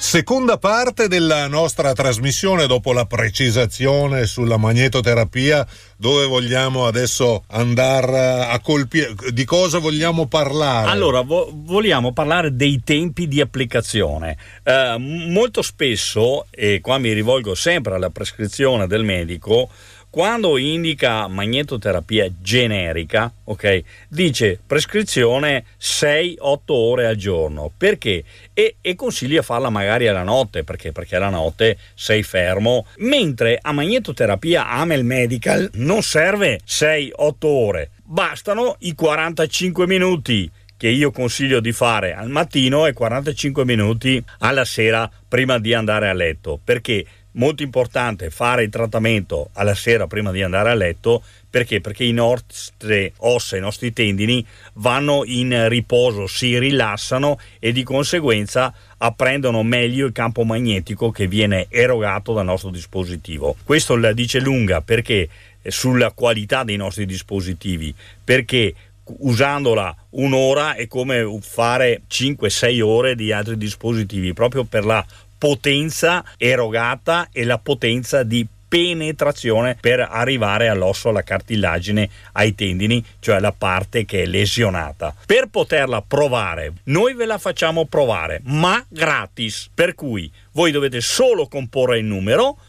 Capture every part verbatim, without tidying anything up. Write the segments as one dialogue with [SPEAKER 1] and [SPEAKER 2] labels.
[SPEAKER 1] Seconda parte della nostra trasmissione dopo la precisazione sulla magnetoterapia, dove vogliamo adesso andare a colpire, di cosa vogliamo parlare?
[SPEAKER 2] Allora, vo- vogliamo parlare dei tempi di applicazione. Eh, molto spesso, e qua mi rivolgo sempre alla prescrizione del medico, quando indica magnetoterapia generica, ok, dice prescrizione sei otto ore al giorno. Perché? E, e consiglia farla magari alla notte, perché? Perché la notte sei fermo, mentre a magnetoterapia Amel Medical non serve sei otto ore, bastano i quarantacinque minuti che io consiglio di fare al mattino e quarantacinque minuti alla sera prima di andare a letto. Perché? Molto importante fare il trattamento alla sera prima di andare a letto. Perché? Perché i nostre ossa, i nostri tendini vanno in riposo, si rilassano e di conseguenza apprendono meglio il campo magnetico che viene erogato dal nostro dispositivo. Questo la dice lunga perché sulla qualità dei nostri dispositivi, perché usandola un'ora è come fare cinque sei ore di altri dispositivi, proprio per la potenza erogata e la potenza di penetrazione per arrivare all'osso, alla cartilagine, ai tendini, cioè la parte che è lesionata. Per poterla provare, noi ve la facciamo provare, ma gratis, per cui voi dovete solo comporre il numero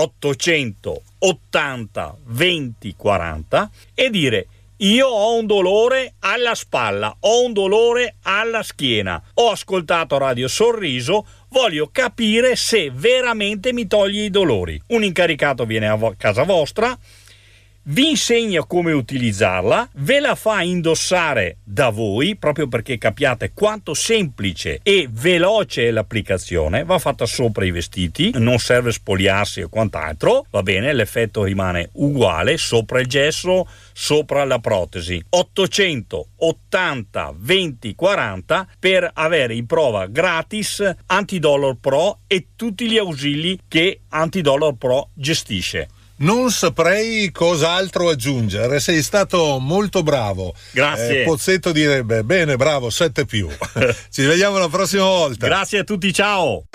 [SPEAKER 2] ottocentottanta venti quaranta e dire: io ho un dolore alla spalla, ho un dolore alla schiena, ho ascoltato Radio Sorriso, voglio capire se veramente mi toglie i dolori. Un incaricato viene a vo- casa vostra, vi insegna come utilizzarla, ve la fa indossare da voi, proprio perché capiate quanto semplice e veloce è l'applicazione. Va fatta sopra i vestiti, non serve spogliarsi o quant'altro, va bene, l'effetto rimane uguale sopra il gesso, sopra la protesi. ottocentottanta venti quaranta per avere in prova gratis Antidolor Pro e tutti gli ausili che Antidolor Pro gestisce.
[SPEAKER 1] Non saprei cos'altro aggiungere, sei stato molto bravo.
[SPEAKER 2] Grazie.
[SPEAKER 1] Eh, Pozzetto direbbe: bene, bravo, sette più. Ci vediamo la prossima volta.
[SPEAKER 2] Grazie a tutti, ciao.